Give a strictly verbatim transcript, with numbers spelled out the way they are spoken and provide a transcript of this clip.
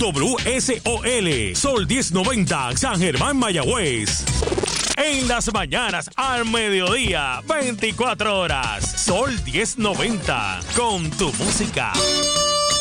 W S O L, Sol diez noventa, San Germán, Mayagüez. En las mañanas, al mediodía, veinticuatro horas. Sol diez noventa, con tu música.